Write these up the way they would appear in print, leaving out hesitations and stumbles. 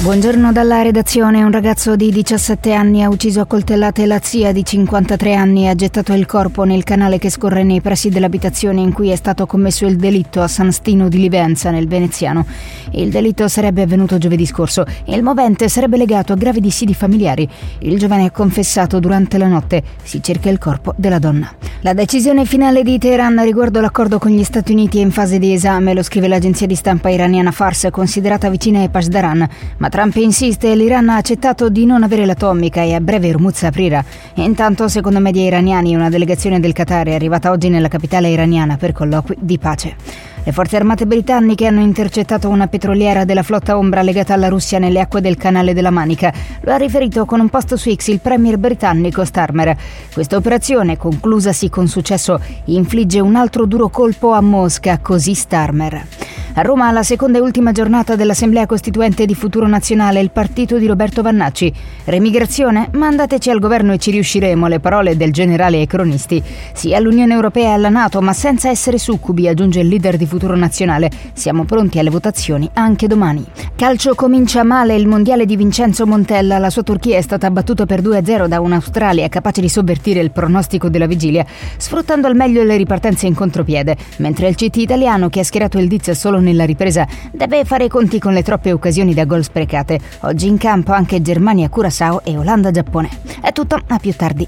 Buongiorno dalla redazione. Un ragazzo di 17 anni ha ucciso a coltellate la zia di 53 anni e ha gettato il corpo nel canale che scorre nei pressi dell'abitazione in cui è stato commesso il delitto a San Stino di Livenza, nel Veneziano. Il delitto sarebbe avvenuto giovedì scorso e il movente sarebbe legato a gravi dissidi familiari. Il giovane ha confessato durante la notte. Si cerca il corpo della donna. La decisione finale di Teheran riguardo l'accordo con gli Stati Uniti è in fase di esame, lo scrive l'agenzia di stampa iraniana Fars, considerata vicina ai Pashdaran. Ma Trump insiste e l'Iran ha accettato di non avere l'atomica e a breve Hormuz aprirà. Intanto, secondo media iraniani, una delegazione del Qatar è arrivata oggi nella capitale iraniana per colloqui di pace. Le forze armate britanniche hanno intercettato una petroliera della flotta ombra legata alla Russia nelle acque del Canale della Manica. Lo ha riferito con un post su X il premier britannico Starmer. Questa operazione, conclusasi con successo, infligge un altro duro colpo a Mosca, così Starmer. A Roma, alla seconda e ultima giornata dell'Assemblea Costituente di Futuro Nazionale, il partito di Roberto Vannacci. Remigrazione? Mandateci al governo e ci riusciremo, le parole del generale ai cronisti. Sì all'Unione Europea e alla NATO, ma senza essere succubi, aggiunge il leader di Futuro Nazionale. Siamo pronti alle votazioni anche domani. Calcio, comincia male il mondiale di Vincenzo Montella. La sua Turchia è stata battuta per 2-0 da un'Australia capace di sovvertire il pronostico della vigilia, sfruttando al meglio le ripartenze in contropiede, mentre il CT italiano, che ha schierato il Diz solo nella ripresa, deve fare i conti con le troppe occasioni da gol sprecate. Oggi in campo anche Germania-Curaçao e Olanda-Giappone. È tutto, a più tardi.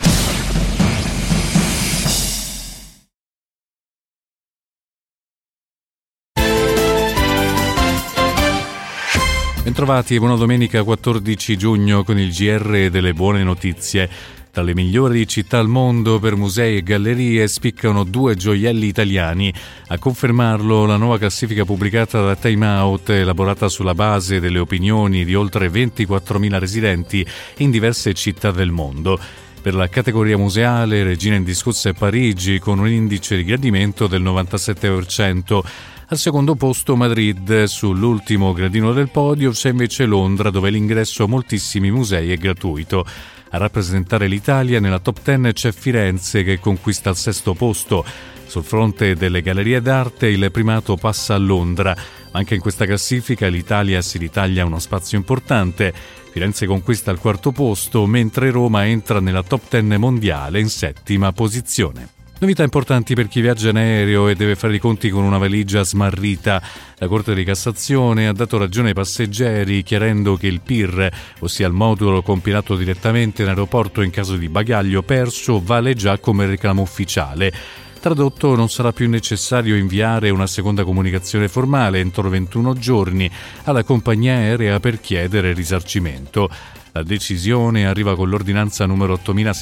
Bentrovati e buona domenica 14 giugno con il GR delle buone notizie. Tra le migliori città al mondo per musei e gallerie spiccano 2 gioielli italiani. A confermarlo la nuova classifica pubblicata da Time Out, elaborata sulla base delle opinioni di oltre 24.000 residenti in diverse città del mondo. Per la categoria museale, Regina Indiscussa è Parigi con un indice di gradimento del 97%. Al secondo posto Madrid, sull'ultimo gradino del podio c'è invece Londra, dove l'ingresso a moltissimi musei è gratuito. A rappresentare l'Italia nella top 10 c'è Firenze, che conquista il 6° posto. Sul fronte delle gallerie d'arte il primato passa a Londra. Anche in questa classifica l'Italia si ritaglia uno spazio importante. Firenze conquista il 4° posto, mentre Roma entra nella top 10 mondiale in 7ª posizione. Novità importanti per chi viaggia in aereo e deve fare i conti con una valigia smarrita. La Corte di Cassazione ha dato ragione ai passeggeri, chiarendo che il PIR, ossia il modulo compilato direttamente in aeroporto in caso di bagaglio perso, vale già come reclamo ufficiale. Tradotto, non sarà più necessario inviare una seconda comunicazione formale entro 21 giorni alla compagnia aerea per chiedere risarcimento. La decisione arriva con l'ordinanza numero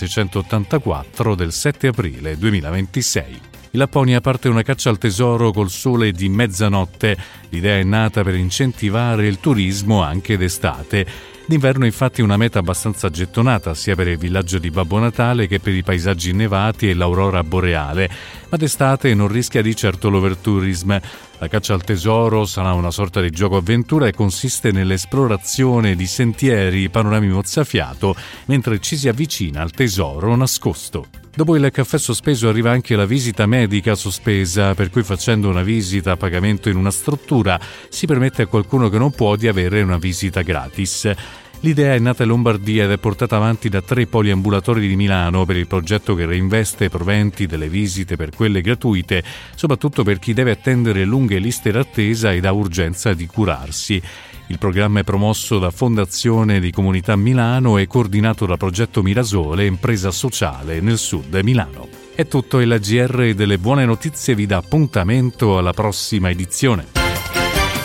8684 del 7 aprile 2026. In Lapponia parte una caccia al tesoro col sole di mezzanotte. L'idea è nata per incentivare il turismo anche d'estate. D'inverno infatti una meta abbastanza gettonata sia per il villaggio di Babbo Natale che per i paesaggi innevati e l'aurora boreale, ma d'estate non rischia di certo l'overtourism. La caccia al tesoro sarà una sorta di gioco avventura e consiste nell'esplorazione di sentieri, panorami mozzafiato, mentre ci si avvicina al tesoro nascosto. Dopo il caffè sospeso arriva anche la visita medica sospesa, per cui facendo una visita a pagamento in una struttura si permette a qualcuno che non può di avere una visita gratis. L'idea è nata in Lombardia ed è portata avanti da 3 poliambulatori di Milano per il progetto che reinveste i proventi delle visite per quelle gratuite, soprattutto per chi deve attendere lunghe liste d'attesa ed ha urgenza di curarsi. Il programma è promosso da Fondazione di Comunità Milano e coordinato da Progetto Mirasole, impresa sociale nel sud Milano. È tutto, il GR delle buone notizie vi dà appuntamento alla prossima edizione.